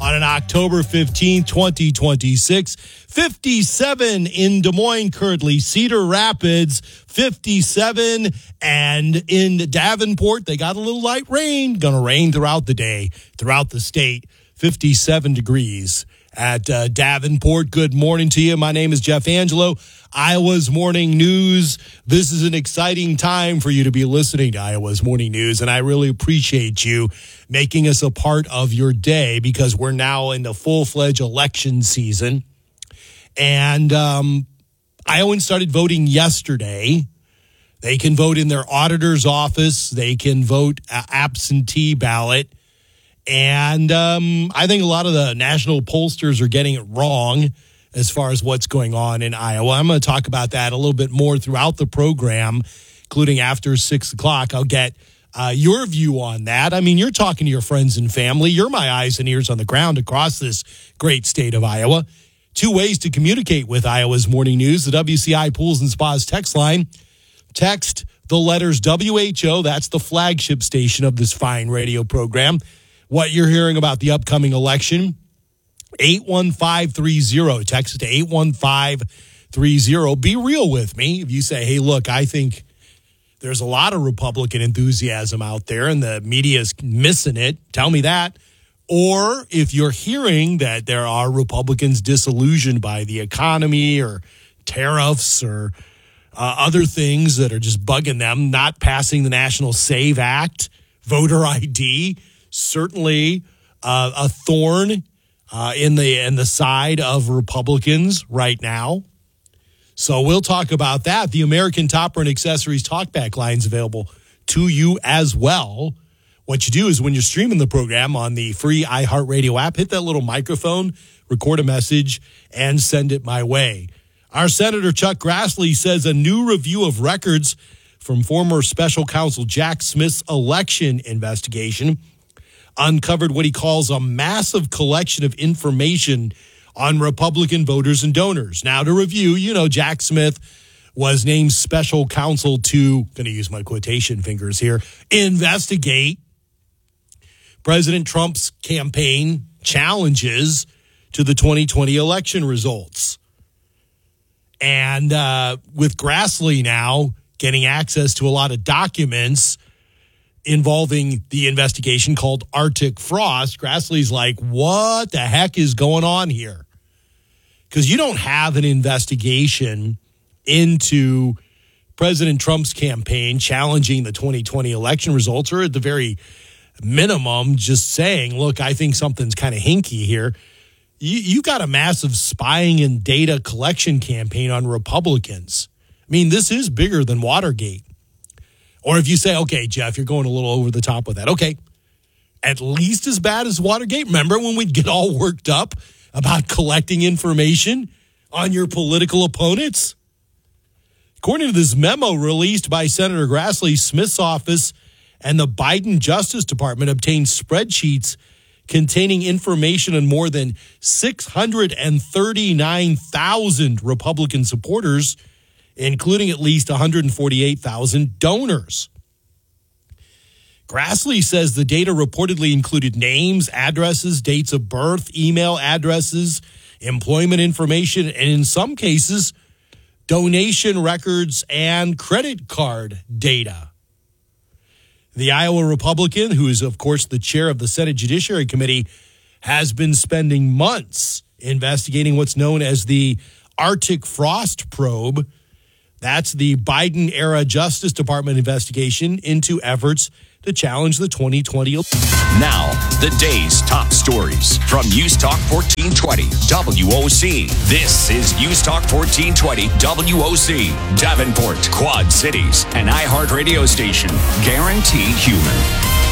on an October 15, 2026. 57 in Des Moines currently. Cedar Rapids, 57. And in Davenport, they got a little light rain. Going to rain throughout the day, throughout the state. 57 degrees at Davenport. Good morning to you. My name is Jeff Angelo. Iowa's Morning News. This is an exciting time for you to be listening to Iowa's Morning News, and I really appreciate you making us a part of your day because we're now in the full-fledged election season. And Iowans started voting yesterday. They can vote in their auditor's office. They can vote absentee ballot. And I think a lot of the national pollsters are getting it wrong as far as what's going on in Iowa. I'm going to talk about that a little bit more throughout the program, including after 6 o'clock. I'll get your view on that. I mean, you're talking to your friends and family. You're my eyes and ears on the ground across this great state of Iowa. 2 ways to communicate with Iowa's Morning News. The WCI Pools and Spas text line. Text the letters WHO. That's the flagship station of this fine radio program. What you're hearing about the upcoming election. 81530. Text it to 81530. Be real with me. If you say, hey, look, I think there's a lot of Republican enthusiasm out there and the media is missing it, tell me that. Or if you're hearing that there are Republicans disillusioned by the economy or tariffs or other things that are just bugging them, not passing the National SAVE Act, voter ID, certainly a thorn in the side of Republicans right now. So we'll talk about that. The American Topper and Accessories Talkback line's available to you as well. What you do is when you're streaming the program on the free iHeartRadio app, hit that little microphone, record a message, and send it my way. Our Senator Chuck Grassley says a new review of records from former special counsel Jack Smith's election investigation uncovered what he calls a massive collection of information on Republican voters and donors. Now, to review, Jack Smith was named special counsel to, going to use my quotation fingers here, investigate President Trump's campaign challenges to the 2020 election results. And with Grassley now getting access to a lot of documents involving the investigation called Arctic Frost, Grassley's like, what the heck is going on here? Because you don't have an investigation into President Trump's campaign challenging the 2020 election results, or at the very minimum, just saying, look, I think something's kind of hinky here. You got a massive spying and data collection campaign on Republicans. I mean, this is bigger than Watergate. Or if you say, okay, Jeff, you're going a little over the top with that. Okay, at least as bad as Watergate. Remember when we'd get all worked up about collecting information on your political opponents? According to this memo released by Senator Grassley, Smith's office and the Biden Justice Department obtained spreadsheets containing information on more than 639,000 Republican supporters, including at least 148,000 donors. Grassley says the data reportedly included names, addresses, dates of birth, email addresses, employment information, and in some cases, donation records and credit card data. The Iowa Republican, who is, of course, the chair of the Senate Judiciary Committee, has been spending months investigating what's known as the Arctic Frost probe. That's the Biden-era Justice Department investigation into efforts to challenge the 2020. Now, the day's top stories from News Talk 1420 WOC. This is News Talk 1420 WOC. Davenport, Quad Cities, an iHeart radio station. Guaranteed human.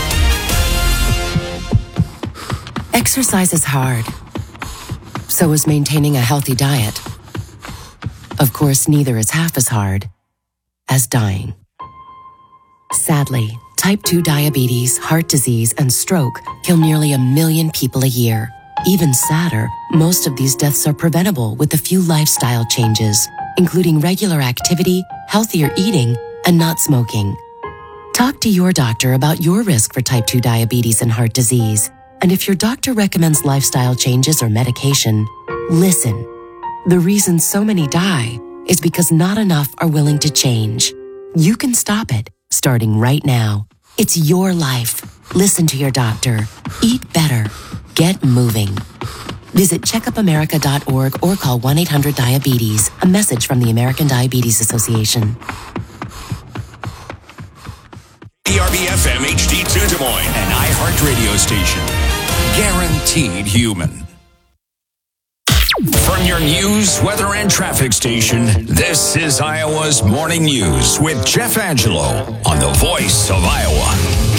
Exercise is hard. So is maintaining a healthy diet. Of course, neither is half as hard as dying. Sadly, type 2 diabetes, heart disease, and stroke kill nearly 1 million people a year. Even sadder, most of these deaths are preventable with a few lifestyle changes, including regular activity, healthier eating, and not smoking. Talk to your doctor about your risk for type 2 diabetes and heart disease. And if your doctor recommends lifestyle changes or medication, listen. The reason so many die is because not enough are willing to change. You can stop it, starting right now. It's your life. Listen to your doctor. Eat better. Get moving. Visit checkupamerica.org or call 1-800-DIABETES. A message from the American Diabetes Association. ERB-FM HD2 Des Moines, an iHeart radio station. Guaranteed human. From your news, weather, and traffic station, this is Iowa's Morning News with Jeff Angelo on the Voice of Iowa.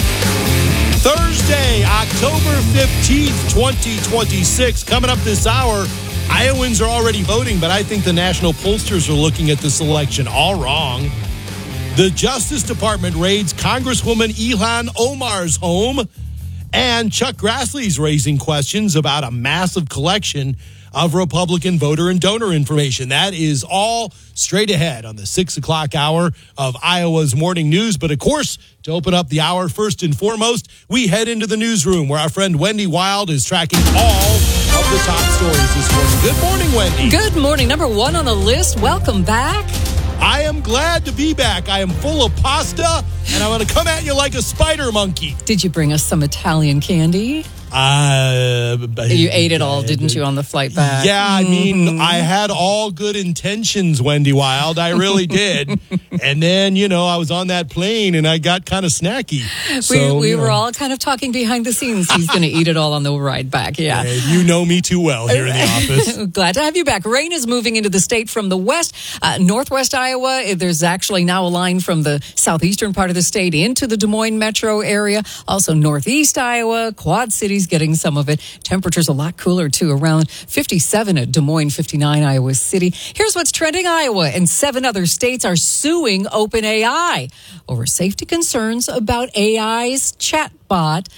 Thursday, October 15th, 2026. Coming up this hour, Iowans are already voting, but I think the national pollsters are looking at this election all wrong. The Justice Department raids Congresswoman Ilhan Omar's home, and Chuck Grassley's raising questions about a massive collection of Republican voter and donor information. That is all straight ahead on the 6 o'clock hour of Iowa's Morning News. But of course, to open up the hour, first and foremost, we head into the newsroom where our friend Wendy Wild is tracking all of the top stories this morning. Good morning, Wendy. Good morning. Number one on the list. Welcome back. I am glad to be back. I am full of pasta, and I'm going to come at you like a spider monkey. Did you bring us some Italian candy? You ate it all, didn't you, on the flight back? Yeah, I mean, I had all good intentions, Wendy Wild. I really did. And then, I was on that plane and I got kind of snacky. We were all kind of talking behind the scenes. He's going to eat it all on the ride back. Yeah. You know me too well here in the office. Glad to have you back. Rain is moving into the state from the west. Northwest Iowa, there's actually now a line from the southeastern part of the state into the Des Moines metro area. Also northeast Iowa, Quad Cities getting some of it. Temperatures a lot cooler too, around 57 at Des Moines, 59 Iowa City. Here's what's trending. Iowa and 7 other states are suing OpenAI over safety concerns about AI's chatbot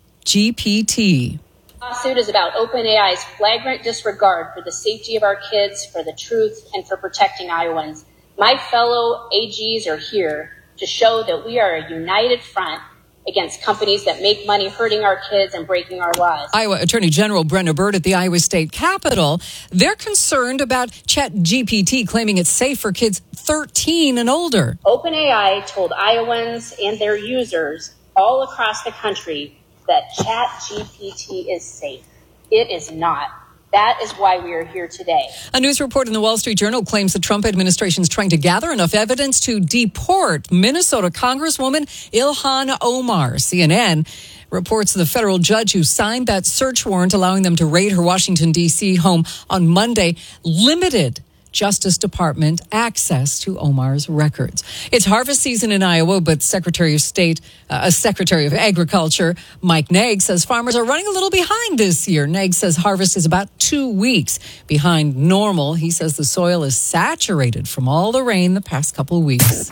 GPT. The lawsuit is about OpenAI's flagrant disregard for the safety of our kids, for the truth, and for protecting Iowans. My fellow AGs are here to show that we are a united front against companies that make money hurting our kids and breaking our laws. Iowa Attorney General Brenna Bird at the Iowa State Capitol, they're concerned about ChatGPT claiming it's safe for kids 13 and older. OpenAI told Iowans and their users all across the country that ChatGPT is safe. It is not. That is why we are here today. A news report in the Wall Street Journal claims the Trump administration is trying to gather enough evidence to deport Minnesota Congresswoman Ilhan Omar. CNN reports the federal judge who signed that search warrant allowing them to raid her Washington, D.C. home on Monday limited Justice Department access to Omar's records. It's harvest season in Iowa, but Secretary of Agriculture Mike Naig says farmers are running a little behind this year. Naig says harvest is about 2 weeks behind normal. He says the soil is saturated from all the rain the past couple of weeks.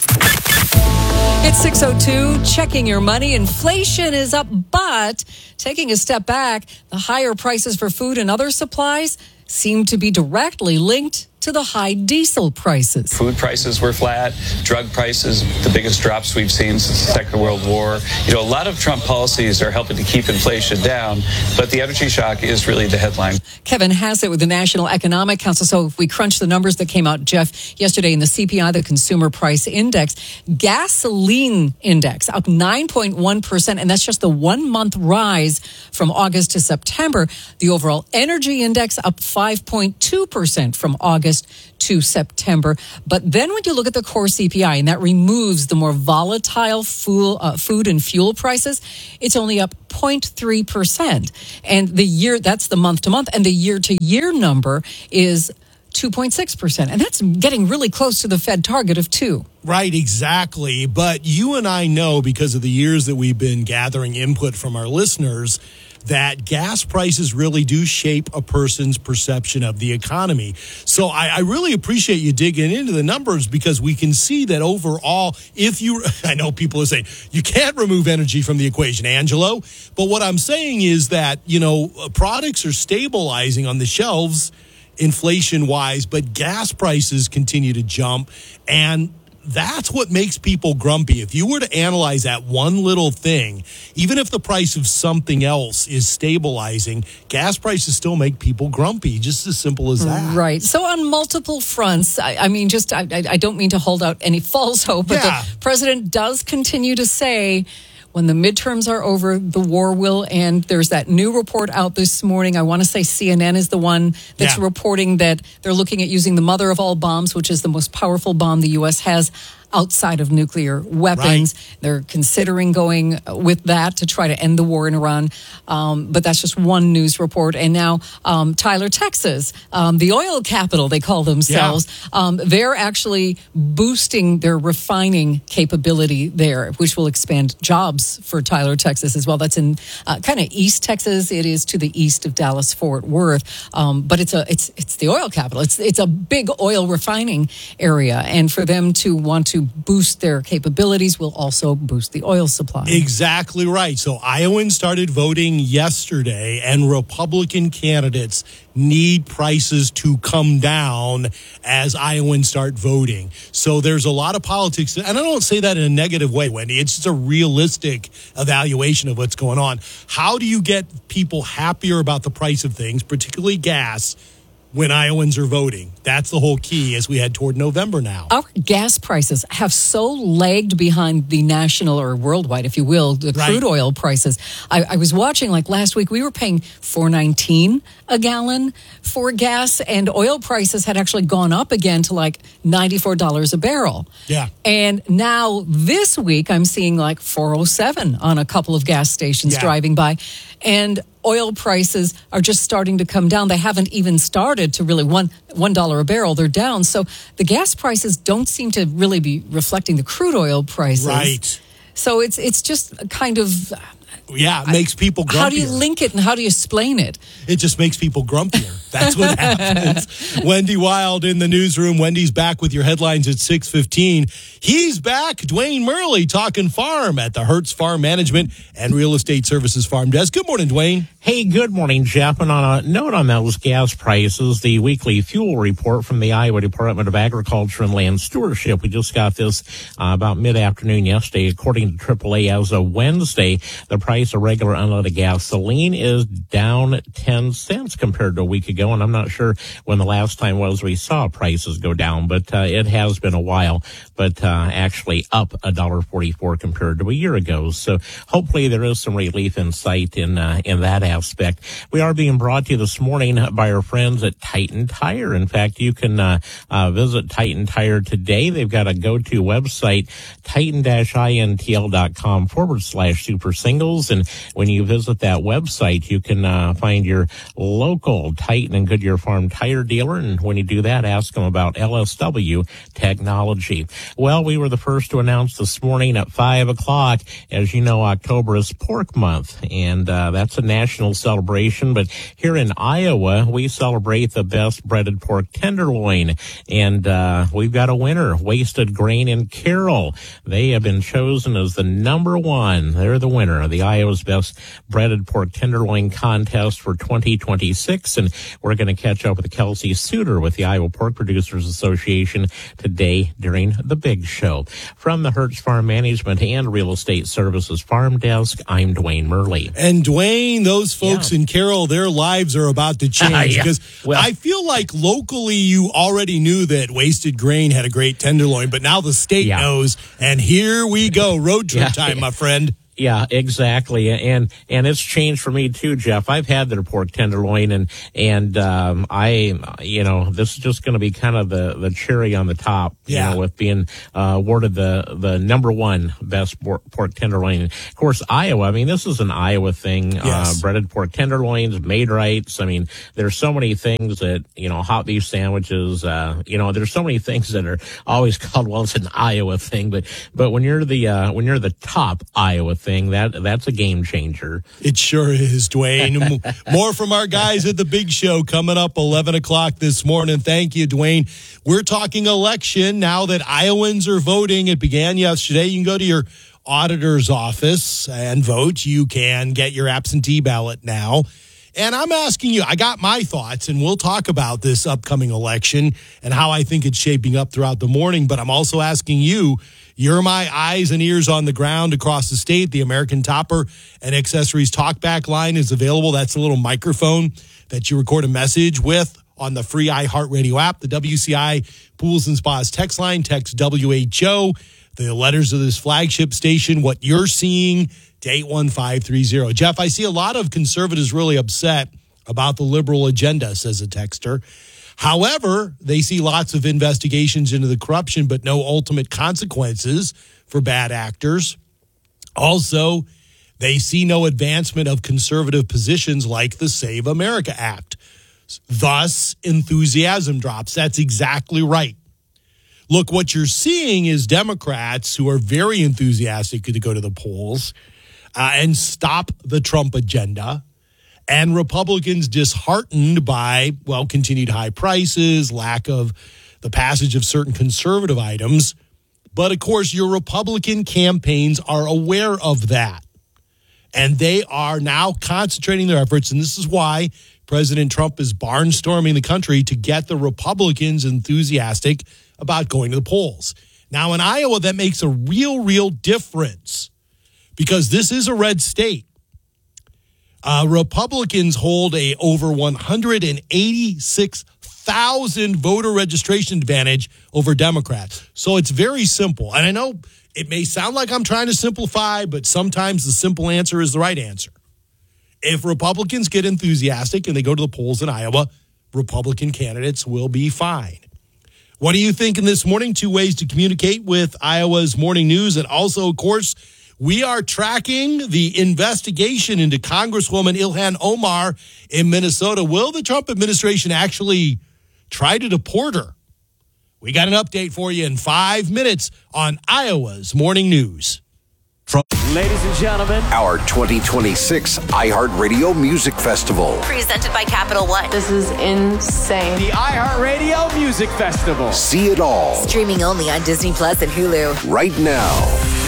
It's 6:02, checking your money. Inflation is up, but taking a step back, the higher prices for food and other supplies seem to be directly linked to the high diesel prices. Food prices were flat, drug prices, the biggest drops we've seen since the Second World War. A lot of Trump policies are helping to keep inflation down, but the energy shock is really the headline. Kevin Hassett with the National Economic Council. So if we crunch the numbers that came out, Jeff, yesterday in the CPI, the Consumer Price Index, gasoline index up 9.1%, and that's just the 1 month rise from August to September. The overall energy index up 5.2% from August to September. But then when you look at the core CPI, and that removes the more volatile food and fuel prices, it's only up 0.3%. And that's the month to month, and the year to year number is 2.6%. And that's getting really close to the Fed target of 2%. Right, exactly. But you and I know, because of the years that we've been gathering input from our listeners, that gas prices really do shape a person's perception of the economy. So I really appreciate you digging into the numbers, because we can see that overall, I know people are saying, you can't remove energy from the equation, Angelo. But what I'm saying is that, products are stabilizing on the shelves inflation-wise, but gas prices continue to jump. And that's what makes people grumpy. If you were to analyze that one little thing, even if the price of something else is stabilizing, gas prices still make people grumpy, just as simple as that. Right. So on multiple fronts, I don't mean to hold out any false hope, but the president does continue to say when the midterms are over, the war will end. There's that new report out this morning. I want to say CNN is the one that's reporting that they're looking at using the mother of all bombs, which is the most powerful bomb the U.S. has outside of nuclear weapons. Right. They're considering going with that to try to end the war in Iran. But that's just one news report. And now Tyler, Texas, the oil capital, they call themselves. Yeah. They're actually boosting their refining capability there, which will expand jobs for Tyler, Texas as well. That's in kind of East Texas. It is to the east of Dallas-Fort Worth. But it's the oil capital. It's a big oil refining area. And for them to want to boost their capabilities will also boost the oil supply. Exactly right. So Iowans started voting yesterday, and Republican candidates need prices to come down as Iowans start voting. So there's a lot of politics, and I don't say that in a negative way, Wendy. It's just a realistic evaluation of what's going on. How do you get people happier about the price of things, particularly gas, when Iowans are voting? That's the whole key as we head toward November now. Our gas prices have so lagged behind the national or worldwide, if you will, the crude oil prices. I was watching, like last week, we were paying $4.19 a gallon for gas, and oil prices had actually gone up again to like $94 a barrel. Yeah. And now this week, I'm seeing like $4.07 on a couple of gas stations driving by. And oil prices are just starting to come down. They haven't even started to really $1 a barrel. They're down. So the gas prices don't seem to really be reflecting the crude oil prices. Right. So it's just kind of... Yeah, it makes people grumpier. How do you link it and how do you explain it? It just makes people grumpier. That's what happens. Wendy Wild in the newsroom. Wendy's back with your headlines at 6:15. He's back. Dwayne Murley talking farm at the Hertz Farm Management and Real Estate Services Farm Desk. Good morning, Dwayne. Hey, good morning, Jeff. And on a note on those gas prices, the weekly fuel report from the Iowa Department of Agriculture and Land Stewardship, we just got this about mid-afternoon yesterday. According to AAA, as of Wednesday, the price of regular unleaded gasoline is down 10 cents compared to a week ago. And I'm not sure when the last time was we saw prices go down, but it has been a while, but actually up $1.44 compared to a year ago. So hopefully there is some relief in sight in that aspect. We are being brought to you this morning by our friends at Titan Tire. In fact, you can visit Titan Tire today. They've got a go-to website, titan-intl.com/super singles. And when you visit that website, you can find your local Titan and Goodyear Farm tire dealer. And when you do that, ask them about LSW technology. Well, we were the first to announce this morning at 5 o'clock. As you know, October is Pork Month, and that's a national celebration. But here in Iowa, we celebrate the best breaded pork tenderloin. And we've got a winner, Wasted Grain in Carroll. They have been chosen as the number one. They're the winner of the Iowa's Best Breaded Pork Tenderloin contest for 2026. And we're going to catch up with Kelsey Suter with the Iowa Pork Producers Association today during the big show. From the Hertz Farm Management and Real Estate Services Farm Desk, I'm Dwayne Murley. And Dwayne, those folks in Carroll, their lives are about to change because I feel like locally you already knew that Wasted Grain had a great tenderloin, but now the state knows, and here we go. Road trip time, my friend. Yeah, exactly. And it's changed for me too, Jeff. I've had their pork tenderloin and this is just going to be kind of the cherry on the top, you know, with being awarded the number one best pork tenderloin. Of course, Iowa, I mean, this is an Iowa thing. Breaded pork tenderloins, made rights. I mean, there's so many things that, hot beef sandwiches, there's so many things that are always called, well, it's an Iowa thing, but when you're the top Iowa thing, that's a game changer. It sure is, Dwayne. More from our guys at the big show coming up 11 o'clock this morning. Thank you, Dwayne. We're talking election now that Iowans are voting. It began yesterday. You can go to your auditor's office and vote. You can get your absentee ballot now. And I'm asking you, I got my thoughts, and we'll talk about this upcoming election and how I think it's shaping up throughout the morning. But I'm also asking you, you're my eyes and ears on the ground across the state. The American Topper and Accessories Talkback line is available. That's a little microphone that you record a message with on the free iHeartRadio app. The WCI Pools and Spas text line, text WHO, the letters of this flagship station, what you're seeing, to 81530. Jeff, I see a lot of conservatives really upset about the liberal agenda, says a texter. However, they see lots of investigations into the corruption, but no ultimate consequences for bad actors. Also, they see no advancement of conservative positions like the Save America Act. Thus, enthusiasm drops. That's exactly right. Look, what you're seeing is Democrats who are very enthusiastic to go to the polls and stop the Trump agenda, and Republicans disheartened by, well, continued high prices, lack of the passage of certain conservative items. But, of course, your Republican campaigns are aware of that, and they are now concentrating their efforts, and this is why President Trump is barnstorming the country to get the Republicans enthusiastic about going to the polls. Now, in Iowa, that makes a real difference because this is a red state. Republicans hold a over 186,000 voter registration advantage over Democrats. So it's very simple. And I know it may sound like I'm trying to simplify, but sometimes the simple answer is the right answer. If Republicans get enthusiastic and they go to the polls in Iowa, Republican candidates will be fine. What are you thinking this morning? 2 ways to communicate with Iowa's Morning News. And also, of course, we are tracking the investigation into Congresswoman Ilhan Omar in Minnesota. Will the Trump administration actually try to deport her? We got an update for you in 5 minutes on Iowa's Morning News. Ladies and gentlemen, Our 2026 iHeartRadio Music Festival. Presented by Capital One. This is insane. the iHeartRadio Music Festival. See it all Streaming only on Disney Plus and Hulu. right now.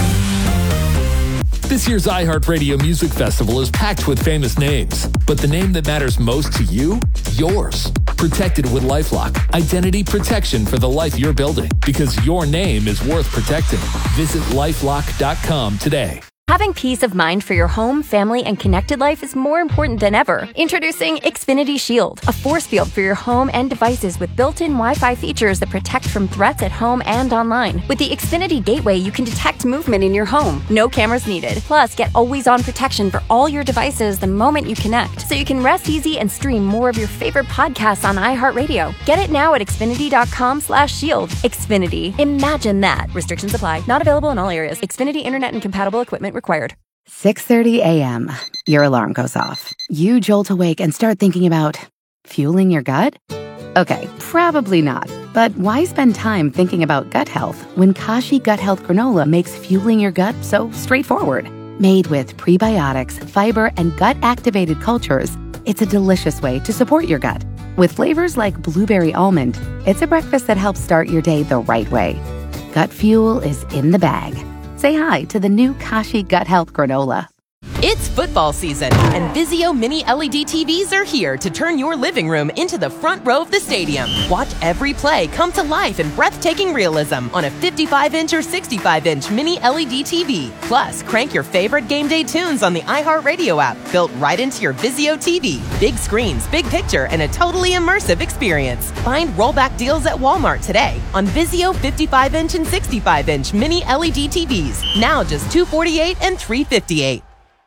This year's iHeartRadio Music Festival is packed with famous names, but the name that matters most to you, yours. Protected with LifeLock. Identity protection for the life you're building, because your name is worth protecting. Visit LifeLock.com today. Having peace of mind for your home, family, and connected life is more important than ever. Introducing Xfinity Shield, a force field for your home and devices with built-in Wi-Fi features that protect from threats at home and online. With the Xfinity Gateway, you can detect movement in your home. No cameras needed. Plus, get always-on protection for all your devices the moment you connect, so you can rest easy and stream more of your favorite podcasts on iHeartRadio. Get it now at Xfinity.com/shield. Xfinity. Imagine that. Restrictions apply. Not available in all areas. Xfinity Internet and compatible equipment required. 6:30 a.m. Your alarm goes off. You jolt awake and start thinking about fueling your gut? Okay, probably not. But why spend time thinking about gut health when Kashi Gut Health Granola makes fueling your gut so straightforward? Made with prebiotics, fiber, and gut-activated cultures, it's a delicious way to support your gut. With flavors like blueberry almond, it's a breakfast that helps start your day the right way. Gut fuel is in the bag. Say hi to the new Kashi Gut Health Granola. It's football season, and Vizio Mini LED TVs are here to turn your living room into the front row of the stadium. Watch every play come to life in breathtaking realism on a 55-inch or 65-inch Mini LED TV. Plus, crank your favorite game day tunes on the iHeartRadio app, built right into your Vizio TV. Big screens, big picture, and a totally immersive experience. Find rollback deals at Walmart today on Vizio 55-inch and 65-inch Mini LED TVs. Now just $248 and $358.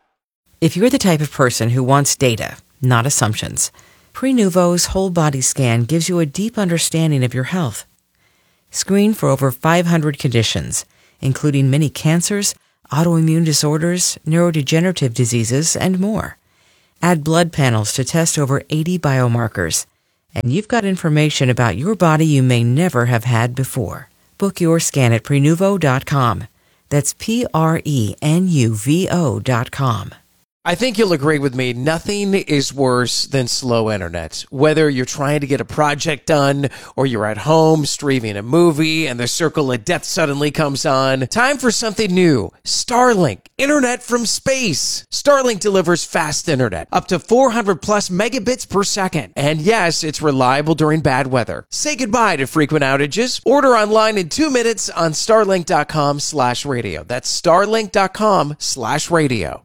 If you're the type of person who wants data, not assumptions, Prenuvo's whole body scan gives you a deep understanding of your health. Screen for over 500 conditions, including many cancers, autoimmune disorders, neurodegenerative diseases, and more. Add blood panels to test over 80 biomarkers, and you've got information about your body you may never have had before. Book your scan at Prenuvo.com. That's Prenuvo.com. I think you'll agree with me. Nothing is worse than slow internet. Whether you're trying to get a project done or you're at home streaming a movie and the circle of death suddenly comes on. Time for something new. Starlink. Internet from space. Starlink delivers fast internet. Up to 400 plus megabits per second. And yes, it's reliable during bad weather. Say goodbye to frequent outages. Order online in 2 minutes on starlink.com/radio. That's starlink.com/radio.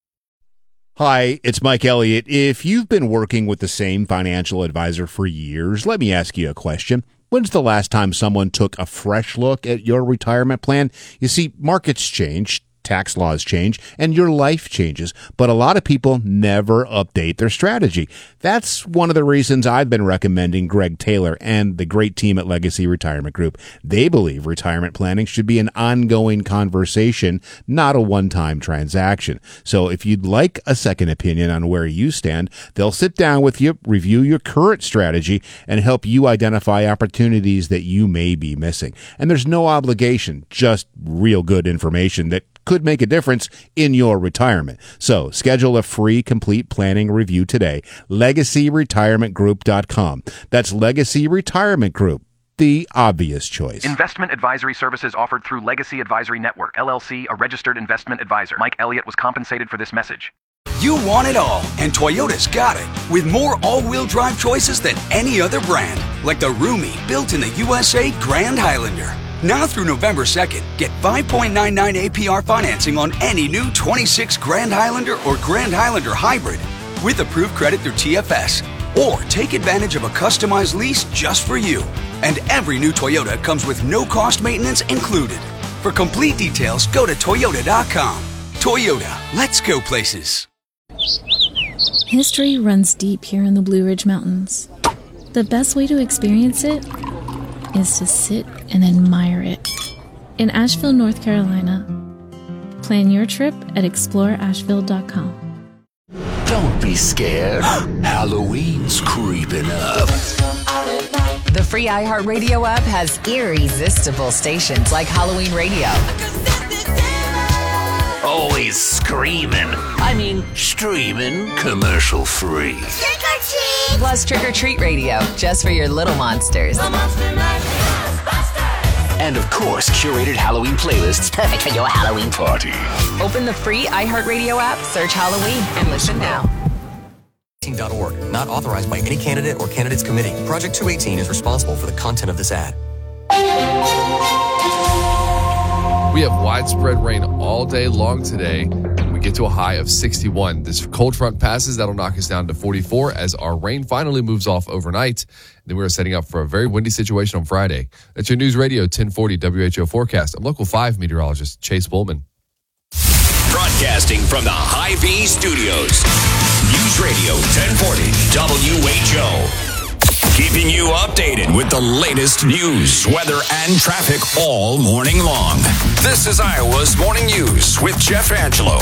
Hi, it's Mike Elliott. If you've been working with the same financial advisor for years, let me ask you a question. When's the last time someone took a fresh look at your retirement plan? You see, markets change, tax laws change, and your life changes, but a lot of people never update their strategy. That's one of the reasons I've been recommending Greg Taylor and the great team at Legacy Retirement Group. They believe retirement planning should be an ongoing conversation, not a one-time transaction. So if you'd like a second opinion on where you stand, they'll sit down with you, review your current strategy, and help you identify opportunities that you may be missing. And there's no obligation, just real good information that could make a difference in your retirement. So schedule a free complete planning review today. LegacyRetirementGroup.com. That's Legacy Retirement Group, the obvious choice. Investment advisory services offered through Legacy Advisory Network, LLC, a registered investment advisor. Mike Elliott was compensated for this message. You want it all, and Toyota's got it. With more all-wheel drive choices than any other brand. Like the roomy, built in the USA Grand Highlander. Now through November 2nd, get 5.99 APR financing on any new 26 Grand Highlander or Grand Highlander Hybrid with approved credit through TFS. Or take advantage of a customized lease just for you. And every new Toyota comes with no-cost maintenance included. For complete details, go to Toyota.com. Toyota, let's go places. History runs deep here in the Blue Ridge Mountains. The best way to experience it is to sit and admire it. In Asheville, North Carolina. Plan your trip at exploreasheville.com. Don't be scared. Halloween's creeping up. The free iHeartRadio app has irresistible stations like Halloween Radio. Always screaming. I mean, streaming commercial free. Trick or treat! Plus Trick or Treat Radio, just for your little monsters. And of course, curated Halloween playlists perfect for your Halloween party. Open the free iHeartRadio app, search Halloween, and listen now. .org. Not authorized by any candidate or candidates committee. Project 218 is responsible for the content of this ad. We have widespread rain all day long today. We get to a high of 61. This cold front passes. That'll knock us down to 44 as our rain finally moves off overnight. Then we are setting up for a very windy situation on Friday. That's your News Radio 1040 WHO forecast. I'm Local 5 meteorologist Chase Bullman. Broadcasting from the Hy-Vee Studios. News Radio 1040 WHO. Keeping you updated with the latest news, weather, and traffic all morning long. This is Iowa's Morning News with Jeff Angelo.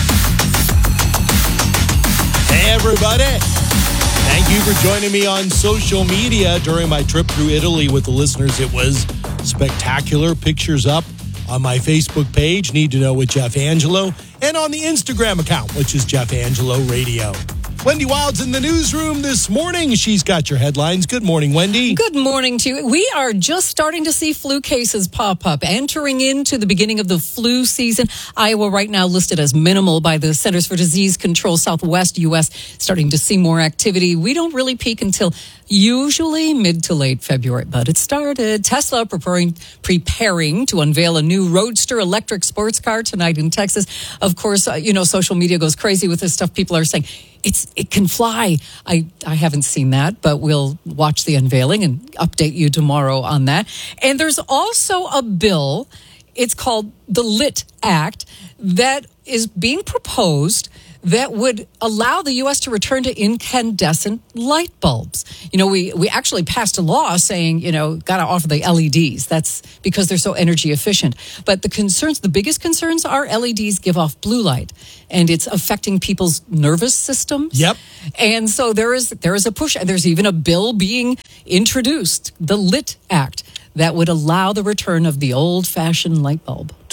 Hey, everybody. Thank you for joining me on social media during my trip through Italy with the listeners. It was spectacular. Pictures up on my Facebook page, Need to Know with Jeff Angelo, and on the Instagram account, which is Jeff Angelo Radio. Wendy Wild's in the newsroom this morning. She's got your headlines. Good morning, Wendy. Good morning to you. We are just starting to see flu cases pop up, entering into the beginning of the flu season. Iowa right now listed as minimal by the Centers for Disease Control. Southwest U.S. starting to see more activity. We don't really peak until usually mid to late February, but it started. Tesla preparing to unveil a new Roadster electric sports car tonight in Texas. Of course, social media goes crazy with this stuff. People are saying it can fly. I haven't seen that, but we'll watch the unveiling and update you tomorrow on that. And there's also a bill. It's called the LIT Act that is being proposed that would allow the U.S. to return to incandescent light bulbs. We actually passed a law saying, got to offer the LEDs. That's because they're so energy efficient. But the biggest concerns are LEDs give off blue light, and it's affecting people's nervous systems. Yep. And so there is a push. There's even a bill being introduced, the LIT Act, that would allow the return of the old-fashioned light bulb.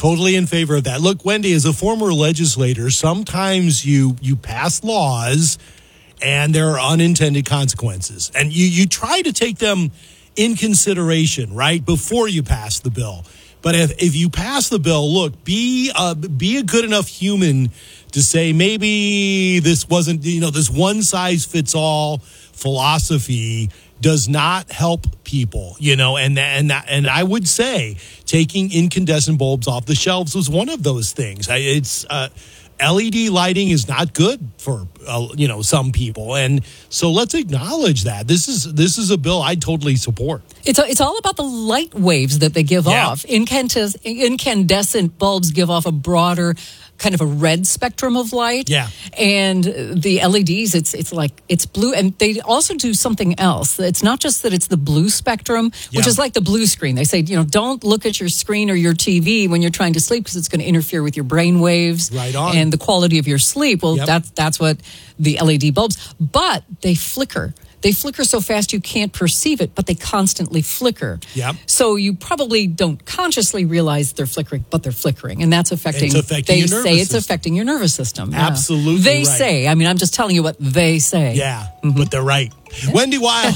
Totally in favor of that. Look, Wendy, as a former legislator, sometimes you pass laws and there are unintended consequences. And you try to take them in consideration, right, before you pass the bill. But if you pass the bill, look, be a good enough human to say maybe this wasn't, this one-size-fits-all philosophy does not help people, and I would say taking incandescent bulbs off the shelves was one of those things. It's LED lighting is not good for some people, and so let's acknowledge that this is a bill I totally support. It's all about the light waves that they give off. Incandescent bulbs give off a broader kind of a red spectrum of light. Yeah. And the LEDs, it's blue. And they also do something else. It's not just that it's the blue spectrum, which is like the blue screen. They say, don't look at your screen or your TV when you're trying to sleep because it's going to interfere with your brain waves. Right on. And the quality of your sleep. Well, that's what the LED bulbs, but they flicker. They flicker so fast you can't perceive it, but they constantly flicker. Yep. So you probably don't consciously realize they're flickering, but they're flickering. And that's affecting, your nervous system. Affecting your nervous system. Yeah. Absolutely They right. say, I'm just telling you what they say. Yeah, but they're right. Yeah. Wendy Wild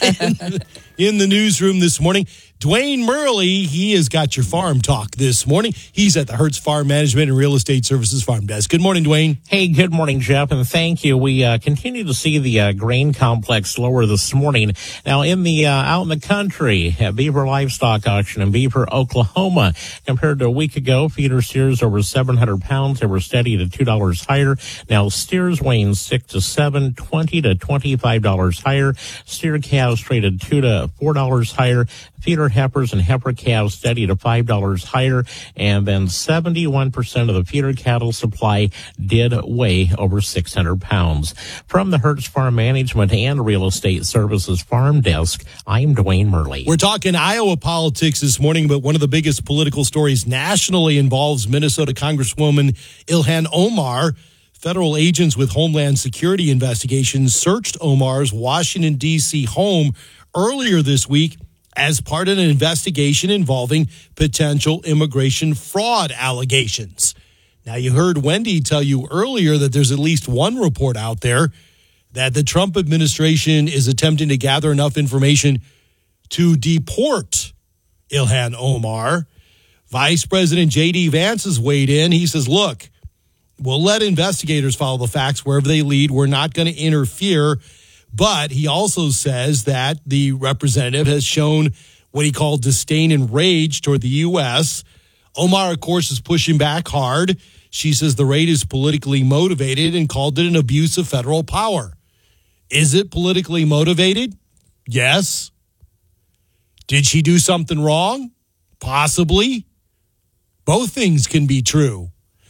in the newsroom this morning. Dwayne Murley, he has got your farm talk this morning. He's at the Hertz Farm Management and Real Estate Services Farm Desk. Good morning, Dwayne. Hey, good morning, Jeff, and thank you. We continue to see the grain complex lower this morning. Now, in the out in the country, at Beaver Livestock Auction in Beaver, Oklahoma, compared to a week ago, feeder steers over 700 pounds. They were steady to $2 higher. Now, steers weighing 6 to 7, $20 to $25 higher. Steer calves traded $2 to $4 higher. Feeder heifers and heifer calves steady to $5 higher, and then 71% of the feeder cattle supply did weigh over 600 pounds. From the Hertz Farm Management and Real Estate Services Farm Desk, I'm Dwayne Murley. We're talking Iowa politics this morning, but one of the biggest political stories nationally involves Minnesota Congresswoman Ilhan Omar. Federal agents with Homeland Security investigations searched Omar's Washington, D.C. home earlier this week as part of an investigation involving potential immigration fraud allegations. Now, you heard Wendy tell you earlier that there's at least one report out there that the Trump administration is attempting to gather enough information to deport Ilhan Omar. Vice President J.D. Vance has weighed in. He says, look, we'll let investigators follow the facts wherever they lead. We're not going to interfere. But he also says that the representative has shown what he called disdain and rage toward the U.S. Omar, of course, is pushing back hard. She says the raid is politically motivated and called it an abuse of federal power. Is it politically motivated? Yes. Did she do something wrong? Possibly. Both things can be true.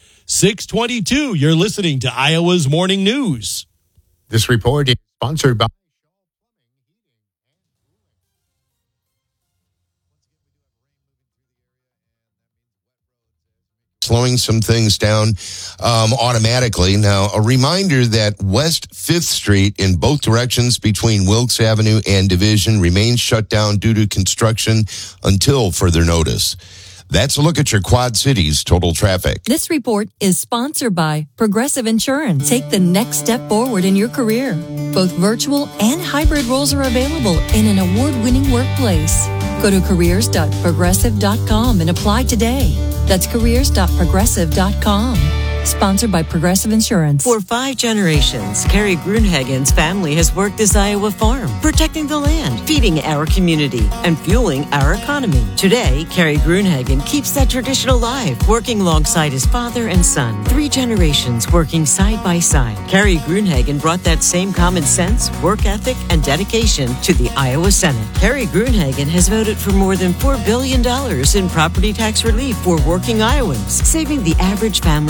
622, you're listening to Iowa's Morning News. This report is sponsored by slowing some things down automatically. Now, a reminder that West 5th Street in both directions between Wilkes Avenue and Division remains shut down due to construction until further notice. That's a look at your Quad Cities total traffic. This report is sponsored by Progressive Insurance. Take the next step forward in your career. Both virtual and hybrid roles are available in an award-winning workplace. Go to careers.progressive.com and apply today. That's careers.progressive.com. Sponsored by Progressive Insurance. For 5 generations, Carrie Grunhagen's family has worked this Iowa farm, protecting the land, feeding our community, and fueling our economy. Today, Carrie Grunhagen keeps that tradition alive, working alongside his father and son. 3 generations working side by side. Carrie Grunhagen brought that same common sense, work ethic, and dedication to the Iowa Senate. Carrie Grunhagen has voted for more than $4 billion in property tax relief for working Iowans, saving the average family thousands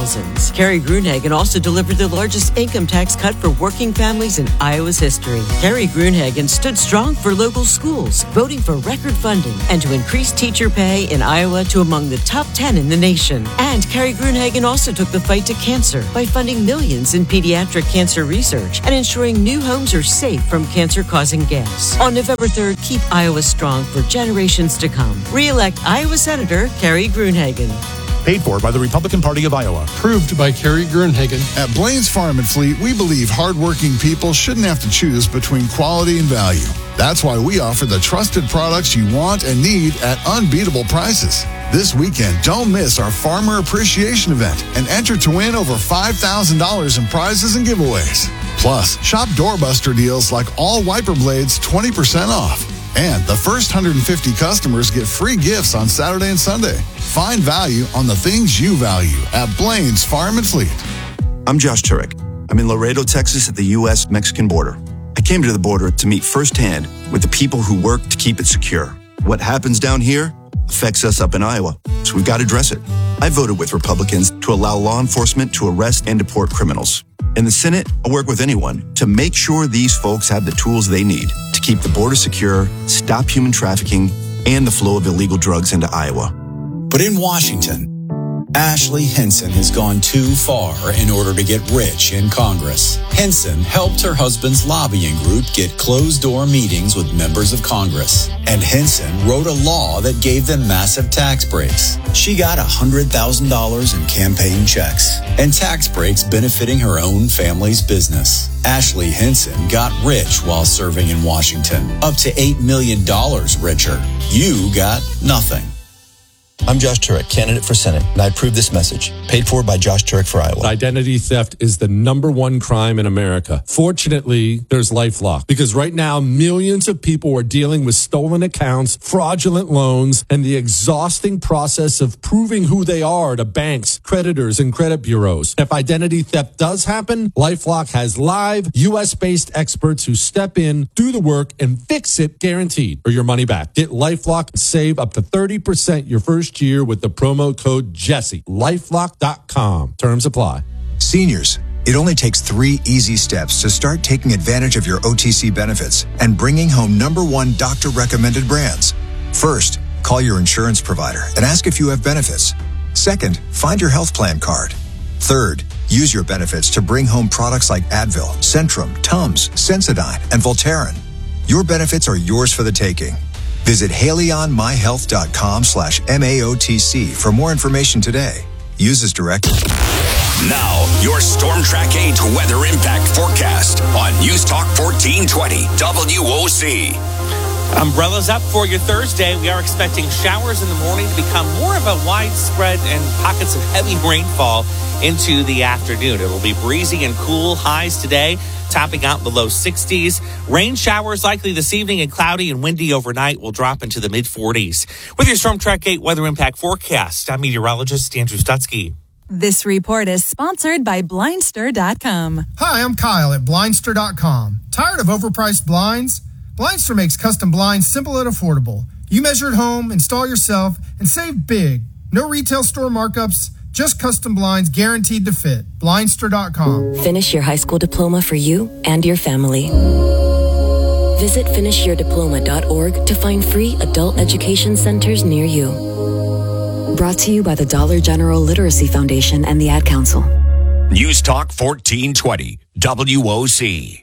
2000s. Carrie Gruenhagen also delivered the largest income tax cut for working families in Iowa's history. Carrie Gruenhagen stood strong for local schools, voting for record funding and to increase teacher pay in Iowa to among the top 10 in the nation. And Carrie Gruenhagen also took the fight to cancer by funding millions in pediatric cancer research and ensuring new homes are safe from cancer-causing gas. On November 3rd, keep Iowa strong for generations to come. Re-elect Iowa Senator Carrie Gruenhagen. Paid for by the Republican Party of Iowa. Approved by Carrie Gruenhagen. At Blaine's Farm and Fleet, we believe hardworking people shouldn't have to choose between quality and value. That's why we offer the trusted products you want and need at unbeatable prices. This weekend, don't miss our Farmer Appreciation Event and enter to win over $5,000 in prizes and giveaways. Plus, shop doorbuster deals like all wiper blades 20% off. And the first 150 customers get free gifts on Saturday and Sunday. Find value on the things you value at Blaine's Farm and Fleet. I'm Josh Turek. I'm in Laredo, Texas at the U.S.-Mexican border. I came to the border to meet firsthand with the people who work to keep it secure. What happens down here affects us up in Iowa, so we've got to address it. I voted with Republicans to allow law enforcement to arrest and deport criminals. In the Senate, I'll work with anyone to make sure these folks have the tools they need to keep the border secure, stop human trafficking, and the flow of illegal drugs into Iowa. But in Washington, Ashley Hinson has gone too far in order to get rich in Congress. Hinson helped her husband's lobbying group get closed-door meetings with members of Congress. And Hinson wrote a law that gave them massive tax breaks. She got $100,000 in campaign checks and tax breaks benefiting her own family's business. Ashley Hinson got rich while serving in Washington, up to $8 million richer. You got nothing. I'm Josh Turek, candidate for Senate, and I approve this message. Paid for by Josh Turek for Iowa. Identity theft is the #1 crime in America. Fortunately, there's LifeLock, because right now, millions of people are dealing with stolen accounts, fraudulent loans, and the exhausting process of proving who they are to banks, creditors, and credit bureaus. If identity theft does happen, LifeLock has live, U.S.-based experts who step in, do the work, and fix it guaranteed, or your money back. Get LifeLock and save up to 30% your first year with the promo code Jesse. LifeLock.com. Terms apply. Seniors, it only takes 3 easy steps to start taking advantage of your OTC benefits and bringing home #1 doctor-recommended brands. First, call your insurance provider and ask if you have benefits. Second, find your health plan card. Third, use your benefits to bring home products like Advil, Centrum, Tums, Sensodyne, and Voltaren. Your benefits are yours for the taking. Visit HaleyOnMyHealth.com/MAOTC for more information today. Use as directed. Now, your Storm Track 8 weather impact forecast on News Talk 1420 WOC. Umbrellas up for your Thursday. We are expecting showers in the morning to become more of a widespread and pockets of heavy rainfall into the afternoon. It will be breezy and cool. Highs today topping out in the low 60s. Rain showers likely this evening and cloudy and windy overnight will drop into the mid-40s. With your Storm Track 8 weather impact forecast, I'm meteorologist Andrew Stutzky. This report is sponsored by Blindster.com. Hi, I'm Kyle at Blindster.com. Tired of overpriced blinds? Blindster makes custom blinds simple and affordable. You measure at home, install yourself, and save big. No retail store markups, just custom blinds guaranteed to fit. Blindster.com. Finish your high school diploma for you and your family. Visit finishyourdiploma.org to find free adult education centers near you. Brought to you by the Dollar General Literacy Foundation and the Ad Council. News Talk 1420 WOC.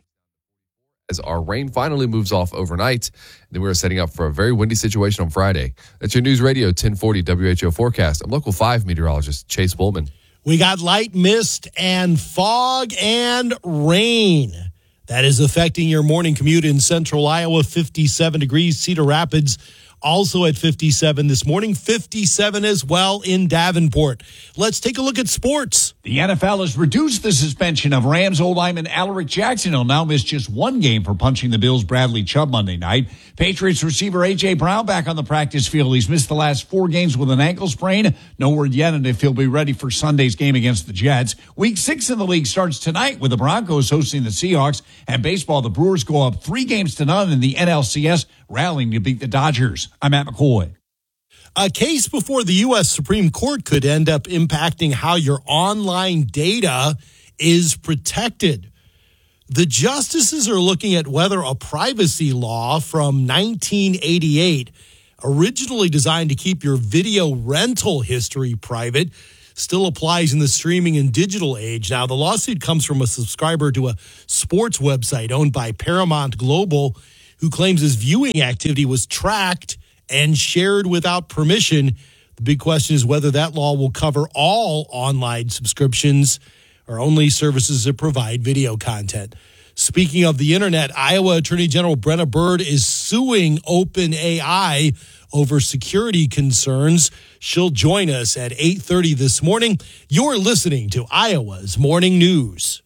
As our rain finally moves off overnight, then we're setting up for a very windy situation on Friday. That's your News Radio 1040 WHO forecast. I'm Local 5 meteorologist Chase Woolman. We got light mist and fog and rain. That is affecting your morning commute in central Iowa. 57 degrees. Cedar Rapids also at 57 this morning. 57 as well in Davenport. Let's take a look at sports. The NFL has reduced the suspension of Rams old lineman Alaric Jackson. He'll now miss just 1 game for punching the Bills' Bradley Chubb Monday night. Patriots receiver A.J. Brown back on the practice field. He's missed the last 4 games with an ankle sprain. No word yet on if he'll be ready for Sunday's game against the Jets. Week 6 in the league starts tonight with the Broncos hosting the Seahawks. And baseball, the Brewers go up 3-0 in the NLCS, rallying to beat the Dodgers. I'm Matt McCoy. A case before the U.S. Supreme Court could end up impacting how your online data is protected. The justices are looking at whether a privacy law from 1988, originally designed to keep your video rental history private, still applies in the streaming and digital age. Now, the lawsuit comes from a subscriber to a sports website owned by Paramount Global, who claims his viewing activity was tracked and shared without permission. The big question is whether that law will cover all online subscriptions or only services that provide video content. Speaking of the internet, Iowa Attorney General Brenna Bird is suing OpenAI over security concerns. She'll join us at 8:30 this morning. You're listening to Iowa's Morning News.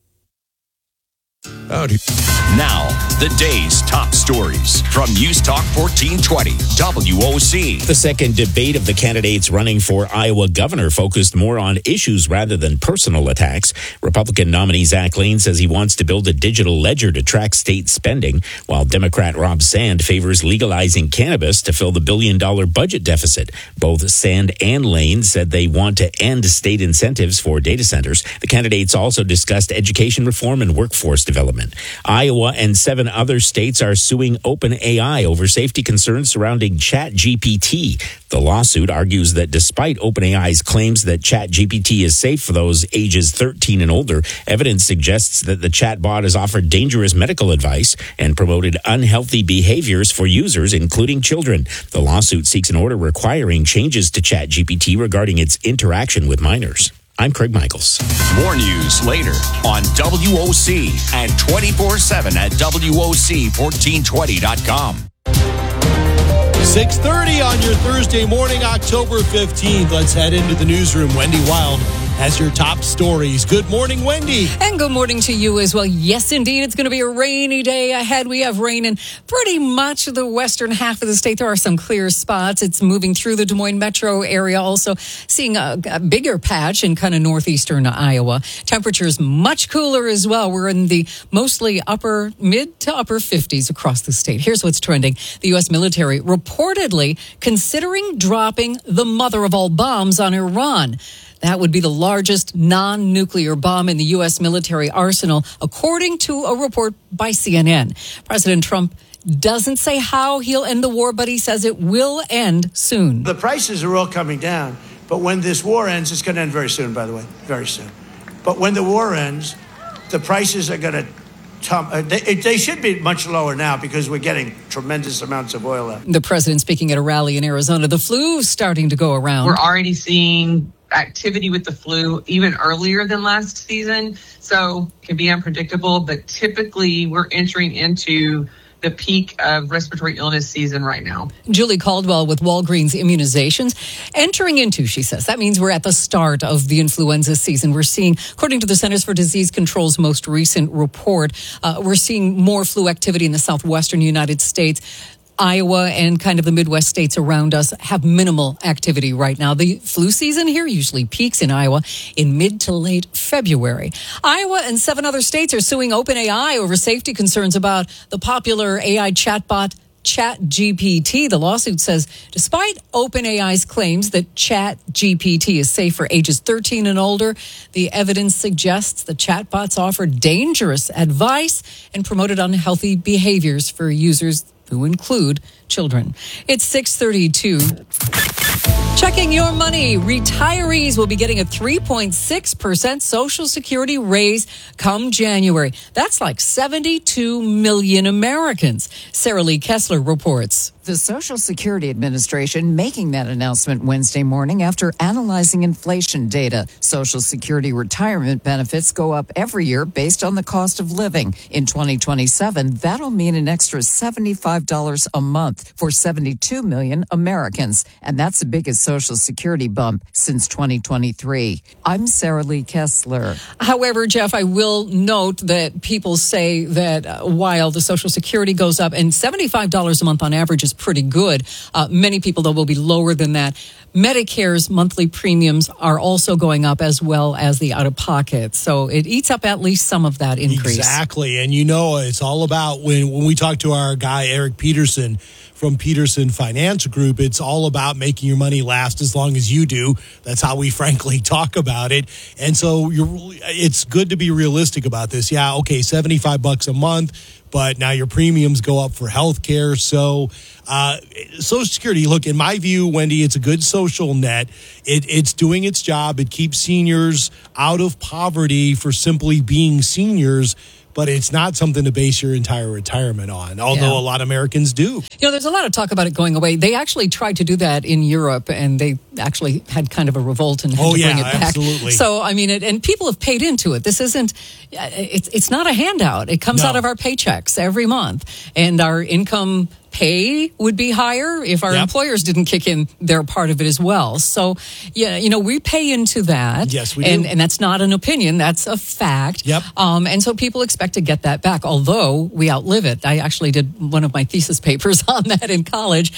Now, the day's top stories from News Talk 1420 WOC. The second debate of the candidates running for Iowa governor focused more on issues rather than personal attacks. Republican nominee Zach Lane says he wants to build a digital ledger to track state spending, while Democrat Rob Sand favors legalizing cannabis to fill the billion-dollar budget deficit. Both Sand and Lane said they want to end state incentives for data centers. The candidates also discussed education reform and workforce development. Iowa and 7 other states are suing OpenAI over safety concerns surrounding ChatGPT. The lawsuit argues that despite OpenAI's claims that ChatGPT is safe for those ages 13 and older, evidence suggests that the chatbot has offered dangerous medical advice and promoted unhealthy behaviors for users, including children. The lawsuit seeks an order requiring changes to ChatGPT regarding its interaction with minors. I'm Craig Michaels. More news later on WOC and 24/7 at WOC1420.com. 6:30 on your Thursday morning, October 15th. Let's head into the newsroom. Wendy Wild has your top stories. Good morning, Wendy. And good morning to you as well. Yes, indeed, it's going to be a rainy day ahead. We have rain in pretty much the western half of the state. There are some clear spots. It's moving through the Des Moines metro area. Also seeing a bigger patch in kind of northeastern Iowa. Temperatures much cooler as well. We're in the mostly mid to upper 50s across the state. Here's what's trending. The U.S. military reportedly considering dropping the mother of all bombs on Iran. That would be the largest non-nuclear bomb in the U.S. military arsenal, according to a report by CNN. President Trump doesn't say how he'll end the war, but he says it will end soon. The prices are all coming down, but when this war ends, it's going to end very soon, by the way, very soon. But when the war ends, the prices are going to they should be much lower now because we're getting tremendous amounts of oil out. The president speaking at a rally in Arizona. The flu starting to go around. We're already seeing activity with the flu even earlier than last season, so it can be unpredictable, but typically we're entering into the peak of respiratory illness season right now. Julie Caldwell with Walgreens Immunizations entering into, she says, that means we're at the start of the influenza season. We're seeing, according to the Centers for Disease Control's most recent report, we're seeing more flu activity in the southwestern United States. Iowa and kind of the Midwest states around us have minimal activity right now. The flu season here usually peaks in Iowa in mid to late February. Iowa and 7 other states are suing OpenAI over safety concerns about the popular AI chatbot ChatGPT. The lawsuit says, despite OpenAI's claims that ChatGPT is safe for ages 13 and older, the evidence suggests the chatbots offer dangerous advice and promoted unhealthy behaviors for users who include children. It's 6:32. Checking your money. Retirees will be getting a 3.6% Social Security raise come January. That's like 72 million Americans. Sarah Lee Kessler reports. The Social Security Administration making that announcement Wednesday morning after analyzing inflation data. Social Security retirement benefits go up every year based on the cost of living. In 2027, that'll mean an extra $75 a month for 72 million Americans. And that's a biggest Social Security bump since 2023. I'm Sarah Lee Kessler. However, Jeff, I will note that people say that while the Social Security goes up, and $75 a month on average is pretty good, many people, though, will be lower than that. Medicare's monthly premiums are also going up as well as the out-of-pocket. So it eats up at least some of that increase. Exactly. And it's all about when we talk to our guy, Eric Peterson, from Peterson Finance Group, it's all about making your money last as long as you do. That's how we frankly talk about it. And so it's good to be realistic about this. Yeah, okay, $75 a month, but now your premiums go up for health care. So Social Security, look, in my view, Wendy, it's a good social net. It's doing its job. It keeps seniors out of poverty for simply being seniors, but it's not something to base your entire retirement on, although a lot of Americans do. There's a lot of talk about it going away. They actually tried to do that in Europe, and they actually had kind of a revolt and had to bring it back. Absolutely. So, and people have paid into it. This isn't, it's not a handout. It comes out of our paychecks every month, and our income pay would be higher if our employers didn't kick in their part of it as well. So, we pay into that. Yes, we do. And that's not an opinion. That's a fact. Yep. And so people expect to get that back, although we outlive it. I actually did one of my thesis papers on that in college.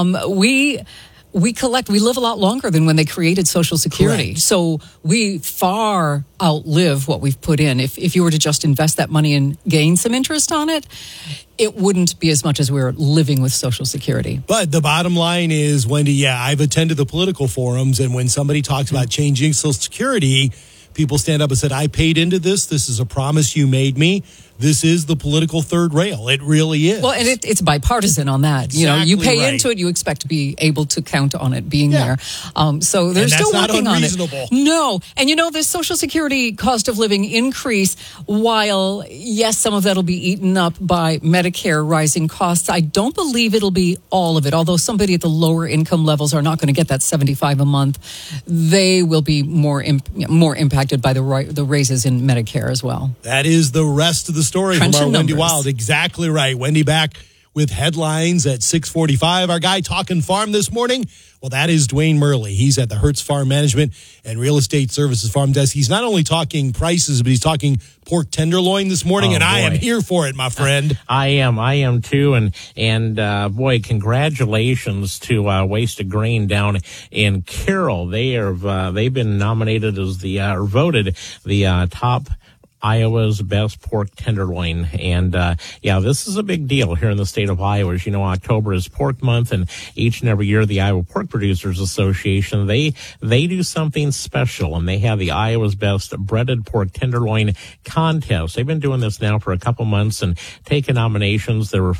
We live a lot longer than when they created Social Security. Correct. So we far outlive what we've put in. If you were to just invest that money and gain some interest on it, it wouldn't be as much as we're living with Social Security. But the bottom line is, Wendy, I've attended the political forums, and when somebody talks about changing Social Security, people stand up and said, I paid into this. This is a promise you made me. This is the political third rail. It really is. Well, and it's bipartisan on that. Exactly you pay right. into it, you expect to be able to count on it being there. So they're still working on it. No. And the Social Security cost of living increase, while, yes, some of that will be eaten up by Medicare rising costs, I don't believe it'll be all of it. Although somebody at the lower income levels are not going to get that $75 a month, they will be more impacted by the raises in Medicare as well. That is the rest of the story from our Wendy Wild. Exactly right. Wendy back with headlines at 6:45. Our guy talking farm this morning, well, that is Dwayne Murley. He's at the Hertz Farm Management and Real Estate Services Farm Desk. He's not only talking prices, but he's talking pork tenderloin this morning, and I am here for it, my friend. I am too, and boy, congratulations to Wasted Grain down in Carroll. They've been nominated as voted the top Iowa's best pork tenderloin. And, this is a big deal here in the state of Iowa. As you know, October is pork month, and each and every year the Iowa Pork Producers Association, they do something special, and they have the Iowa's best breaded pork tenderloin contest. They've been doing this now for a couple months and taking nominations. There were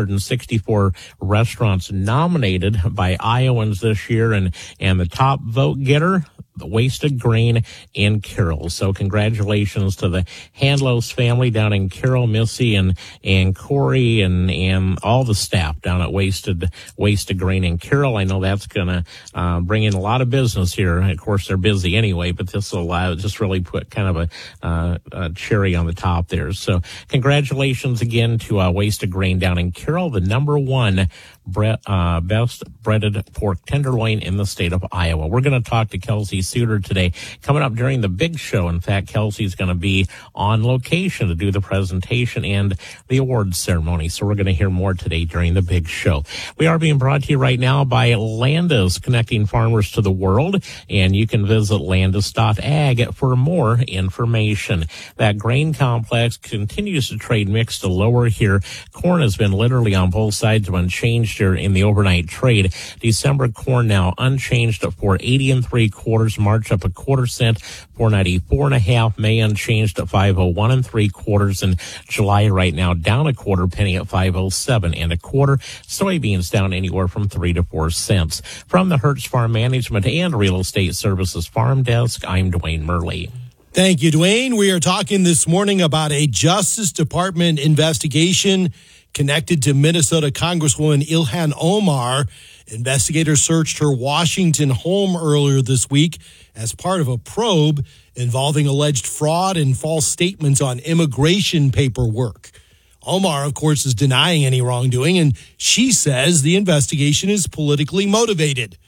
464 restaurants nominated by Iowans this year, and the top vote getter, the Wasted Grain in Carroll. So congratulations to the Handlos family down in Carroll, Missy and Corey and all the staff down at Wasted Grain in Carroll. I know that's going to bring in a lot of business here. Of course, they're busy anyway, but this will just really put kind of a cherry on the top there. So congratulations again to Wasted Grain down in Carroll, the number one best breaded pork tenderloin in the state of Iowa. We're going to talk to Kelsey Suter today, coming up during the big show. In fact, Kelsey's going to be on location to do the presentation and the awards ceremony. So we're going to hear more today during the big show. We are being brought to you right now by Landis, connecting farmers to the world. And you can visit landis.ag for more information. That grain complex continues to trade mixed to lower here. Corn has been literally on both sides of unchanged here in the overnight trade. December corn now unchanged at 4.80 3/4. March up 1/4 cent, 4.94 1/2. May unchanged at 5.01 3/4. And July right now down 1/4 penny at 5.07 1/4. Soybeans down anywhere from 3 to 4 cents. From the Hertz Farm Management and Real Estate Services Farm Desk, I'm Dwayne Murley. Thank you, Dwayne. We are talking this morning about a Justice Department investigation connected to Minnesota Congresswoman Ilhan Omar. Investigators searched her Washington home earlier this week as part of a probe involving alleged fraud and false statements on immigration paperwork. Omar, of course, is denying any wrongdoing, and she says the investigation is politically motivated.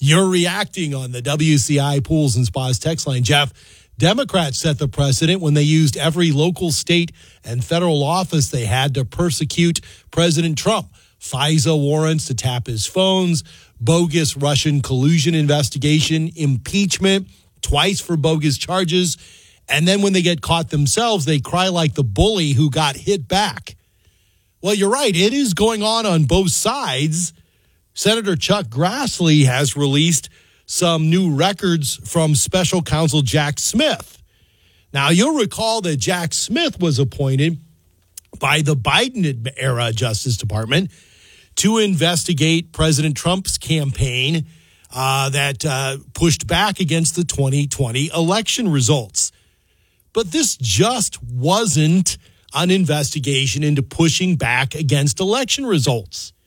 You're reacting on the WCI Pools and Spas text line. Jeff, Democrats set the precedent when they used every local, state, and federal office they had to persecute President Trump. FISA warrants to tap his phones, bogus Russian collusion investigation, impeachment, twice for bogus charges. And then when they get caught themselves, they cry like the bully who got hit back. Well, you're right. It is going on both sides. Senator Chuck Grassley has released some new records from special counsel Jack Smith. Now, you'll recall that Jack Smith was appointed by the Biden-era Justice Department to investigate President Trump's campaign that pushed back against the 2020 election results. But this just wasn't an investigation into pushing back against election results.